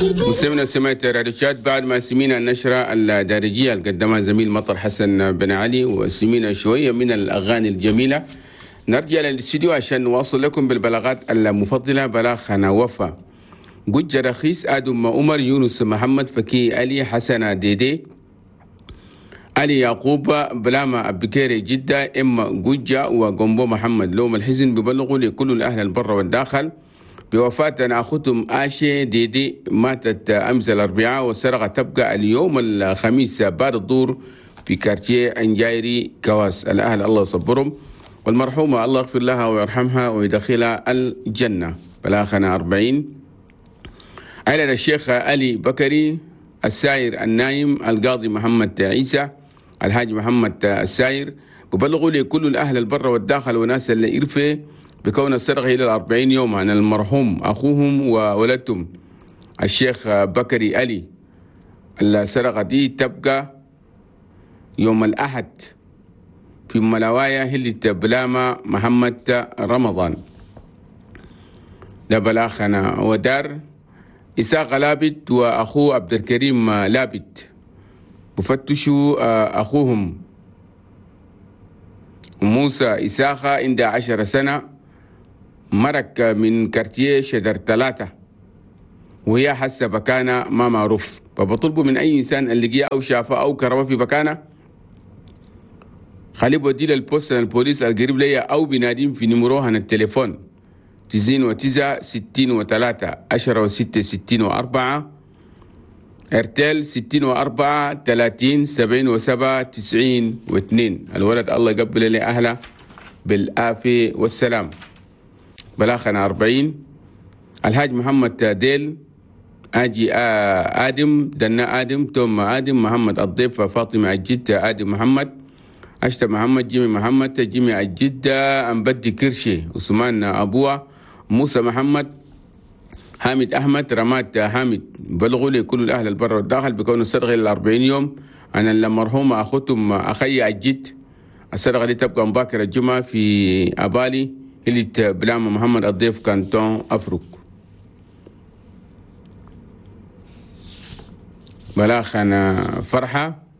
مستمعينا سمعت راديوشات بعد ما سمينا النشرة الدارجية اللي قدمها زميل مطر حسن بن علي، وسمينا شوية من الأغاني الجميلة. نرجع للاستديو عشان نواصل لكم بالبلاغات المفضلة. بلاغنا وفا جوجة رخيص آدم عمر يونس محمد فكي علي حسن ديدي علي يعقوب بلاما بكيري جدة إما جوجة وقنبو محمد لوم الحزن ببلغوا لكل الأهل البر والداخل بوفاة أخوتهم آشي ديدي ماتت أمس الأربعاء، والسرقة تبقى اليوم الخميس بعد الظهر في كارتيه أنجايري كواس. الأهل الله يصبرهم، والمرحومة الله يغفر لها ويرحمها ويدخلها الجنة. بلاغنا 40 على الشيخ علي بكري الساير النايم القاضي محمد عيسى الحاج محمد الساير ببلغوا لكل الأهل البر والداخل وناس اللي يرفي بكون السرقة إلى 40 يوم عن المرحوم أخوهم وولدتهم الشيخ بكري علي. السرقة دي تبقى يوم الأحد في ملاوايا هلة بلاما محمد رمضان. ده بلاخنا ودار إساق لابد وأخوه عبد الكريم لابد بفتشوا أخوهم موسى إساقة عند 10 سنة مرك من كارتيه شدر 3 وهي حاسة بكانة ما معروف، فبطلبوا من أي إنسان اللي جه أو شافه أو كرمه في بكانة خليه بودي للبوست البوليس القريب ليا أو بنادين في نمروهن التليفون 99 63 10 و6 64 ارتيل 64 30 77 92. الولد الله يقبل لي أهله بالعافية والسلام. بلاخنا 40 الحاج محمد ديل آجي آدم دنا آدم توم آدم محمد الضيف فاطمة الجد آدم محمد أشتا محمد جيمي محمد جيمي الجدة أنبدي كرشي عثمان أبوه موسى محمد حامد أحمد رمات حامد. بلغوا لي كل الأهل البر والداخل بكون السرقة إلى 40 يوم. أنا المرحومة أخوتهم أخي الجد. السرقة دي تبقى مباكر الجمعة في أبالي اللي بلام محمد الضيف كانتون أفريق. بلاخنا فرحة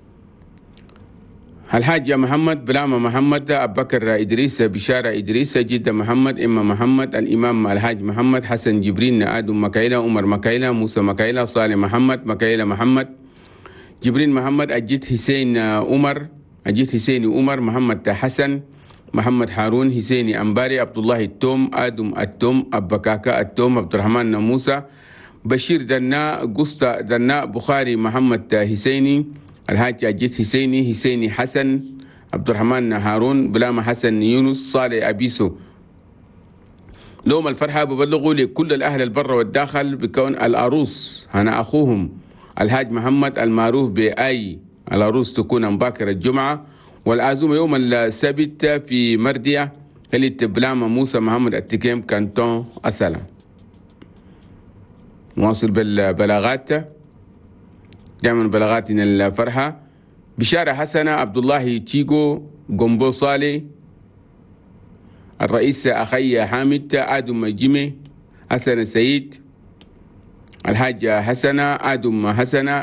الحاج محمد بلامة محمد أبو بكر إدريس بشارة إدريس جدة محمد إما محمد الإمام الحاج محمد حسن جبرين آدم مكايلة عمر مكايلة موسى مكايلة صالح محمد مكايلة محمد جبرين محمد أجيت حسين عمر أجيت حسين عمر محمد حسن محمد هارون حسيني أمباري عبد الله التوم آدم التوم أبكاكا التوم عبد الرحمن موسى بشير دنا قسطة دنا بخاري محمد حسيني الحاج أجيت حسيني حسن عبد الرحمن هارون بلام حسن يونس صالح أبيسو. لوم الفرحة ببلغوا لكل الأهل البر والداخل بكون العروس أنا أخوهم الحاج محمد المعروف بأي العروس تكون مباكر الجمعة، والعزومة يوم السبت في مردية اللي بلام موسى محمد التكيم كانتون أسلا. نواصل بالبلاغات دائما بلاغاتنا الفرحة. بشارة حسنة عبد الله تيجو قنبو صالح الرئيس أخي حامد آدم جيمي حسن سيد الحاج حسنة آدم حسنة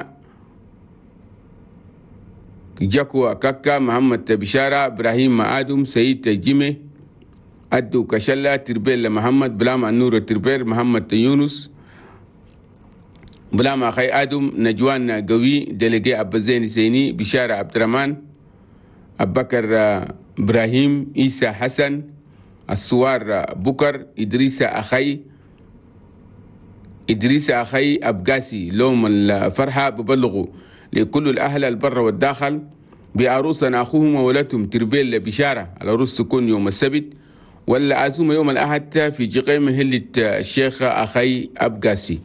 جاكو كاكا محمد بشارة إبراهيم آدم سيد جيمي أدو كشلة تربيل محمد بلام النور تربيل محمد يونس بلام أخي آدم نجوان قوي دلقي أبزين سيني بشارة عبد الرحمن أبكر إبراهيم إيسى حسن السوار بكر إدريس أخي أبقاسي. لوم الفرحة ببلغوا لكل الأهل البر والداخل بعروسنا أخوهم وولدتهم تربيل بشارة. العروس تكون يوم السبت والعزومة يوم الأحد في جقيم هلة الشيخ أخي أبقاسي.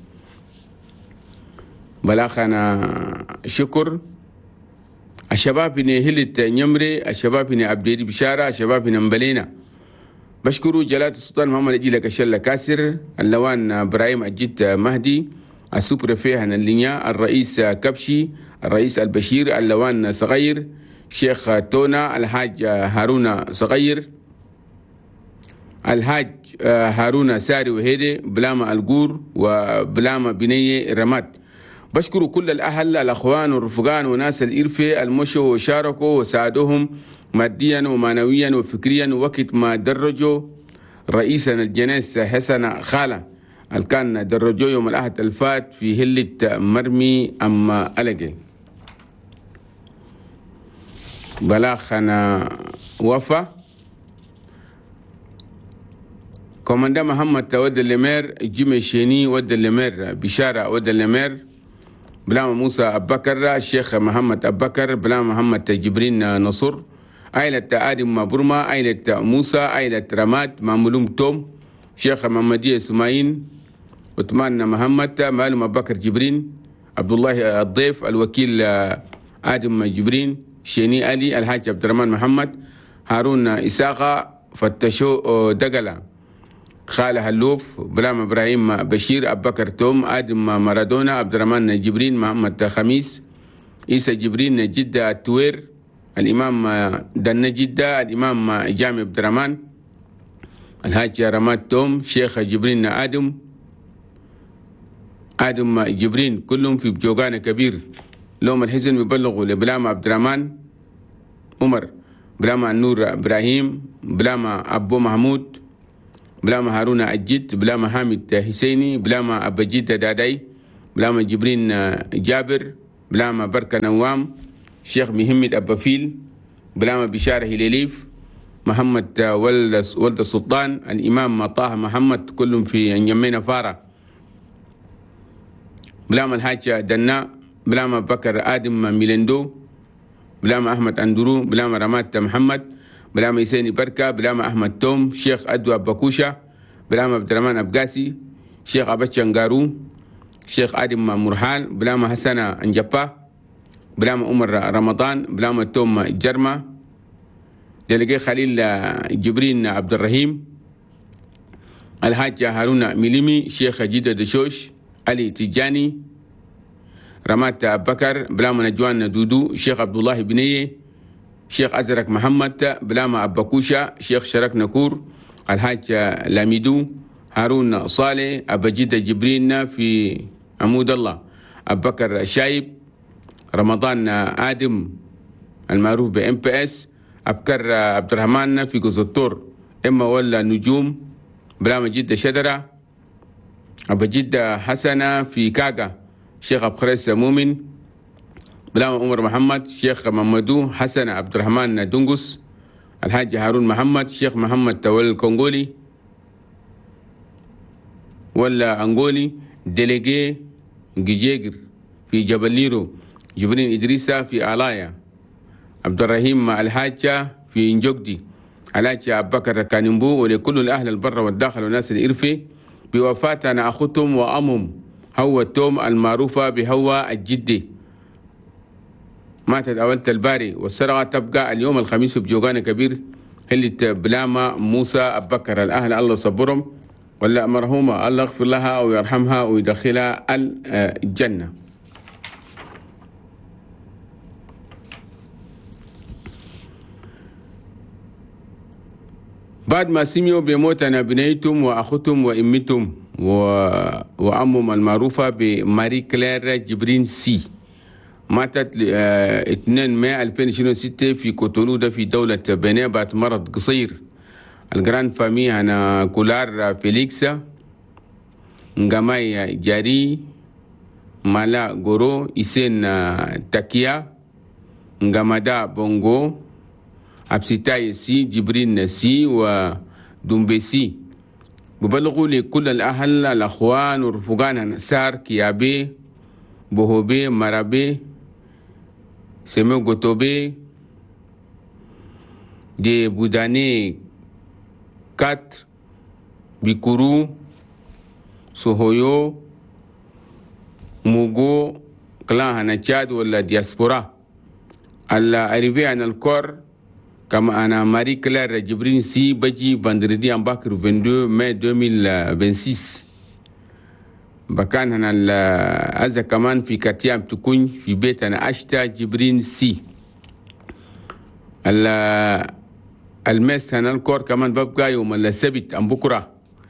بلاخنا شكر الشباب في هلة نمري الشباب في عبديري بشارة الشباب في مبلينا. بشكروا جلالة السلطان محمد أجيلة كشلة كاسر اللوان إبراهيم أجيت مهدي السوبر فيهن اللينيا الرئيس كبشي الرئيس البشير اللوان صغير شيخ تونا الحاج هارون صغير الحاج هارون ساري وهيدي بلاما القور وبلاما بنية رماد. بشكر كل الأهل الأخوان والرفقان وناس الإرفة المشوا وشاركوا وساعدوهم ماديا ومعنويا وفكريا وقت ما درجوا رئيسنا الجنيس حسن خالة اللي كان درجوه يوم الأحد الفات في هلة مرمي أما ألقي. بلاخنا وفا كوماندا محمد ود الليمير جيمي شيني ود الليمير بشارة ود الليمير بلا موسى أبكر الشيخ محمد أبكر بلا محمد جبرين نصر عائلة آدم برما عائلة موسى عائلة رماد مامولوم توم شيخ محمدية سماين عثمان محمد معلم أبكر جبرين عبد الله الضيف الوكيل آدم جبرين شيني علي الحاج عبد الرحمن محمد هارون إساقة فتشو دقلة خالة هلوف بلام إبراهيم بشير أبو بكر توم آدم مارادونا عبد الرحمن جبرين محمد خميس عيسى جبرين جدة التوير الإمام دن جدة الإمام جامع عبد الرحمن الحاج رماد توم شيخ جبرين آدم جبرين كلهم في بجوغان كبير لهم الحزن يبلغوا لبلام عبد الرحمن عمر بلام النور إبراهيم بلام أبو محمود بلام هارون الجد بلام حامد حسيني بلام أبا جد داداي بلام جبرين جابر بلام بركة نوام شيخ محمد أبا فيل بلام بشارة هليليف محمد ولد السلطان الإمام طه محمد كلهم في يمين فارة بلام الحاج دنا بلام بكر آدم ميلندو بلام أحمد أندرو بلام رمات محمد بلام يسيني بركة بلام أحمد توم شيخ أدوى بكوشة بلام عبد الرحمن أبقاسي شيخ أبتشنغارو شيخ آدم مرحال بلام حسن أنجبا بلام عمر رمضان بلام توم جرمة دلقي خليل جبرين عبد الرحيم الحاج هارون ميليمي شيخ جيدة دشوش علي تجاني رمات بكر بلام نجوان دودو شيخ عبد الله بنيه شيخ أزرق محمد بلام أبكوشة شيخ شرك نكور الحاج لاميدو هارون صالح أبا جدة جبرين في عمود الله أبو بكر الشايب رمضان آدم المعروف بMPS أبكر عبد الرحمن في قزطور إما ولا نجوم بلام جدة شدرة أبا جدة حسنة في كاغا شيخ أبخريس مؤمن بلام عمر محمد شيخ محمدو حسن عبد الرحمن دنقس الحاج هارون محمد شيخ محمد تول الكونغولي ولا أنغولي ديليجي جيجر في جبل ليرو جبرين إدريسة في آلايا عبد الرحيم الحاجة في نجوكدي الحاج أبو بكر كانمبو ولكل الأهل البر والداخل والناس الإرفي بوفاة أنا أخوتهم وأمهم هو توم المعروفة بهوى الجدي ماتت أولة الباري والسرقة تبقى اليوم الخميس بجوغان كبير هلة بلامة موسى أبو بكر الأهل الله صبرهم ولا مرحومة الله يغفر لها ويرحمها ويدخلها الجنة. بعد ما سمعوا بموت أنا بنيتم وأخوتم وإمتم وأمهم المعروفة بماري كلير جبرين سي ماتت 2 مايو 2026 في كوتونو ده في دولة بنين بعد مرض قصير. الجران فامي أنا كولار فيليكسا نغاماي جاري مالا غورو إسين تاكيا نغامادا بونغو أبسيتاي سي جبرين سي ودومبسي. ببلغوا لكل الأهل الأخوان والرفقان نسار كيابي بوهوبي مرابي سمو غوتوبي دي بوداني كات بيكورو سوهويو موغو كلان هنا تشاد ولا دياسبورا alla arrivé en Alcor comme ana Marie Claire Jibrin si baji vendredi en Bakr 22 mai 2026 bakan hana aza kaman fi katiam tukun fi bet ana ashta Jibrin si alla الميس هنالكور كمان ببقى يوم السبت أم بكرة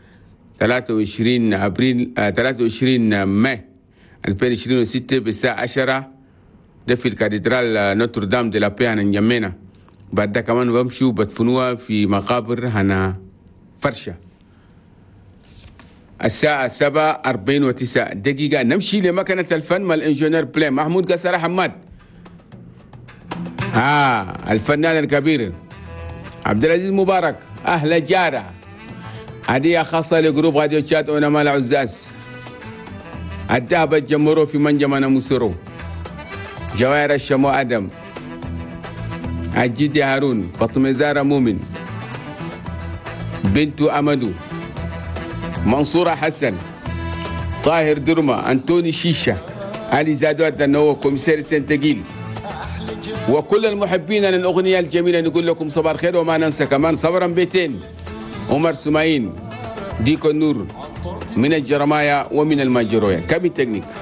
23 أبريل 23 ماي 2026 بالساعة 10 ده في الكاتدرال نوتردام دي لا بي هنجمينا. بعد ده كمان بمشوا بدفنوها في مقابر هنا فرشة الساعة 7:49 نمشي لمكنة الفن مع الانجينير بلاي محمود قصر حماد. الفنان الكبير عبد العزيز مبارك أهل جارة. هدية خاصة لجروب راديو تشات ونمال عزاز. الذهب الجمهور في منجمنا مسرو. جواهر الشمو آدم. الجدي هارون فاطمة زارة مؤمن بنت أمدو منصورة حسن طاهر درمة أنتوني شيشة علي زادو الدنو كوميسار سنتقيل وكل المحبين للأغنية الجميلة نقول لكم صباح الخير. وما ننسى كمان صبرا بيتين عمر سماين ديكو النور من الجرمايا ومن الماجرويا كابي تكنيك.